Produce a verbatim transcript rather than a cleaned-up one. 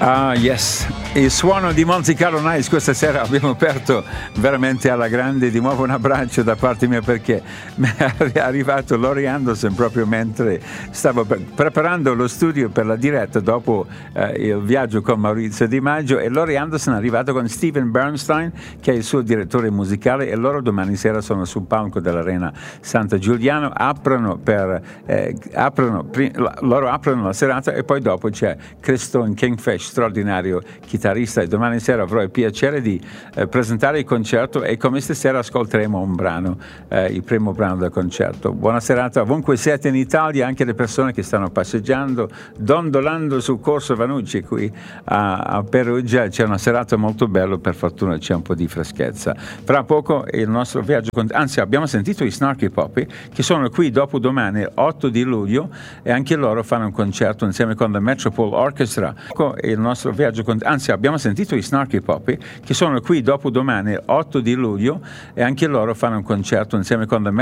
Ah, yes, il suono di Monte Carlo Nice questa sera abbiamo aperto veramente alla grande. Di nuovo un abbraccio da parte mia, perché mi è arrivato Laurie Anderson proprio mentre stavo pre- preparando lo studio per la diretta dopo eh, il viaggio con Maurizio Di Maggio, e Laurie Anderson è arrivato con Steven Bernstein, che è il suo direttore musicale, e loro domani sera sono sul palco dell'Arena Santa Giuliano, aprono per eh, aprono, pri- loro aprono la serata, e poi dopo c'è Christone Kingfish, straordinario chitarrista, e domani sera avrò il piacere di eh, presentare il concerto, e come stasera ascolteremo un brano, eh, il primo brano del concerto. Buona serata ovunque siete in Italia, anche le persone che stanno passeggiando, dondolando sul corso Vanucci qui a, a Perugia. C'è una serata molto bella, per fortuna c'è un po' di freschezza. Fra poco il nostro viaggio, con... anzi abbiamo sentito i Snarky Puppy, che sono qui dopo domani, otto di luglio, e anche loro fanno un concerto insieme con la Metropole Orchestra. Il nostro viaggio con... anzi abbiamo sentito i Snarky Puppy, che sono qui dopo domani, otto di luglio, e anche loro fanno un concerto insieme con la